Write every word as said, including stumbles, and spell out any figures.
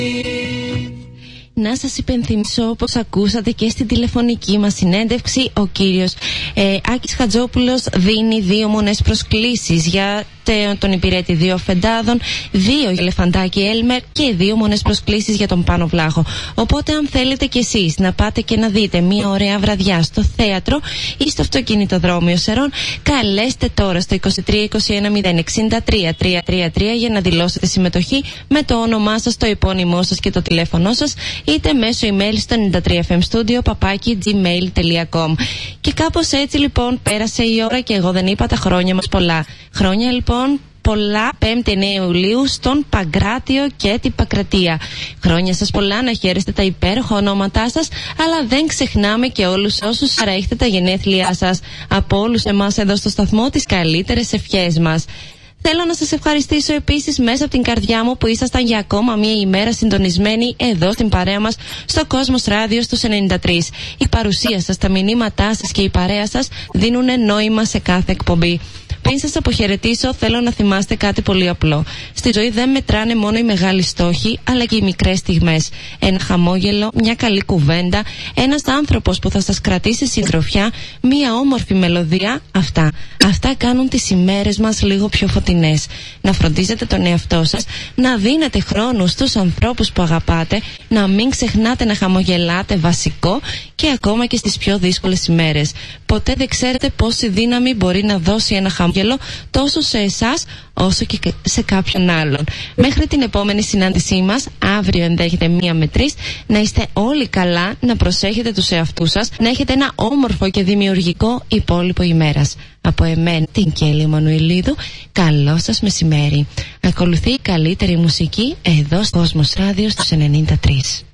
Να σας υπενθυμίσω, όπως ακούσατε και στην τηλεφωνική μας συνέντευξη, ο κύριος ε, Άκης Χατζόπουλος δίνει δύο μονές προσκλήσεις για τον υπηρέτη δύο Φεντάδων, δύο για Ελεφαντάκι Έλμερ και δύο μονές προσκλήσεις για τον Πάνο Βλάχο. Οπότε, αν θέλετε κι εσείς να πάτε και να δείτε μια ωραία βραδιά στο θέατρο ή στο αυτοκινητοδρόμιο Σερών, καλέστε τώρα στο είκοσι τρία είκοσι ένα μηδέν εξήντα τρία τριακόσια τριάντα τρία για να δηλώσετε συμμετοχή με το όνομά σας, το επώνυμό σας και το τηλέφωνό σας, είτε μέσω email στο ενενήντα τρία εφ εμ studio παπάκι τζι μέιλ τελεία κομ. Και κάπως έτσι λοιπόν πέρασε η ώρα και εγώ δεν είπα τα χρόνια μας πολλά. Χρόνια λοιπόν πολλά, πέμπτη εννέα Ιουλίου στον Παγκράτιο και την Πακρατία. Χρόνια σας πολλά, να χαίρεστε τα υπέροχα ονόματά σας, αλλά δεν ξεχνάμε και όλους όσους παρέχετε τα γενέθλιά σας. Από όλους εμάς εδώ στο σταθμό, τις καλύτερες ευχές μας. Θέλω να σας ευχαριστήσω επίσης μέσα από την καρδιά μου που ήσασταν για ακόμα μία ημέρα συντονισμένοι εδώ στην παρέα μας στο Κόσμος Ράδιο στους ενενήντα τρία. Η παρουσία σας, τα μηνύματά σας και η παρέα σας δίνουν νόημα σε κάθε εκπομπή. Πριν σας αποχαιρετήσω, θέλω να θυμάστε κάτι πολύ απλό. Στη ζωή δεν μετράνε μόνο οι μεγάλοι στόχοι, αλλά και οι μικρές στιγμές. Ένα χαμόγελο, μια καλή κουβέντα, ένας άνθρωπος που θα σας κρατήσει συντροφιά, μια όμορφη μελωδία. Αυτά. Αυτά κάνουν τις ημέρες μας λίγο πιο φωτεινές. Να φροντίζετε τον εαυτό σας, να δίνετε χρόνο στους ανθρώπους που αγαπάτε, να μην ξεχνάτε να χαμογελάτε, βασικό, και ακόμα και στις πιο δύσκολες ημέρες. Ποτέ δεν ξέρετε πόση δύναμη μπορεί να δώσει ένα χαμόγελο τόσο σε εσάς όσο και σε κάποιον άλλον. Μέχρι την επόμενη συνάντησή μας, αύριο ενδέχεται μία με τρεις, να είστε όλοι καλά, να προσέχετε τους εαυτούς σας, να έχετε ένα όμορφο και δημιουργικό υπόλοιπο ημέρας. Από εμένα, την Κέλλη Μανουηλίδου, καλό σας μεσημέρι. Ακολουθεί η καλύτερη μουσική εδώ στο Κόσμος Ράδιο στους ενενήντα τρία.